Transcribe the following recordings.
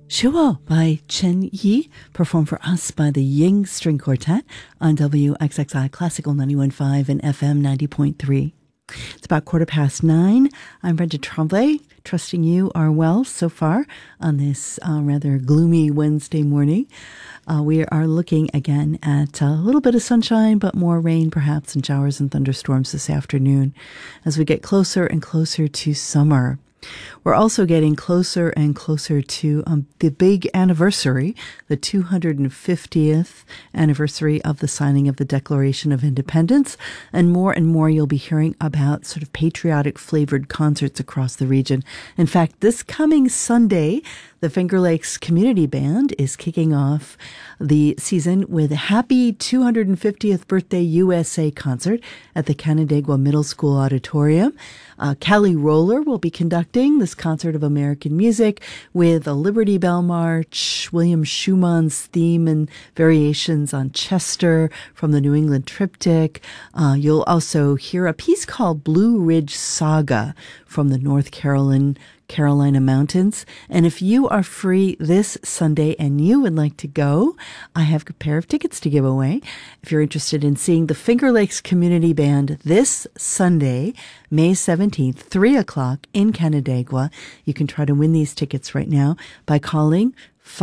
Shuo by Chen Yi, performed for us by the Ying String Quartet on WXXI Classical 91.5 and FM 90.3. It's about 9:15. I'm Brenda Tremblay, trusting you are well so far on this rather gloomy Wednesday morning. We are looking again at a little bit of sunshine, but more rain perhaps and showers and thunderstorms this afternoon as we get closer and closer to summer. We're also getting closer and closer to the big anniversary, the 250th anniversary of the signing of the Declaration of Independence, and more you'll be hearing about sort of patriotic flavored concerts across the region. In fact, this coming Sunday, the Finger Lakes Community Band is kicking off the season with a happy 250th Birthday USA concert at the Canandaigua Middle School Auditorium. Callie Roller will be conducting this concert of American music with a Liberty Bell March, William Schumann's theme and variations on Chester from the New England Triptych. You'll also hear a piece called Blue Ridge Saga from the North Carolina mountains. And if you are free this Sunday and you would like to go, I have a pair of tickets to give away. If you're interested in seeing the Finger Lakes Community Band this Sunday, May 17th, 3 o'clock in Canandaigua, you can try to win these tickets right now by calling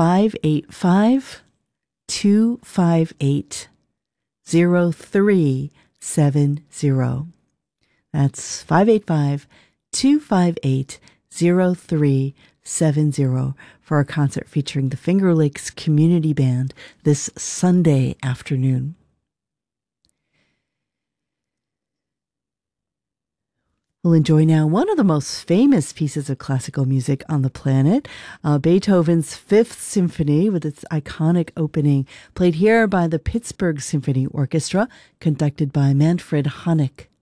585-258-0370. That's 585-258-0370 for our concert featuring the Finger Lakes Community Band this Sunday afternoon. We'll enjoy now one of the most famous pieces of classical music on the planet, Beethoven's Fifth Symphony with its iconic opening, played here by the Pittsburgh Symphony Orchestra, conducted by Manfred Honeck.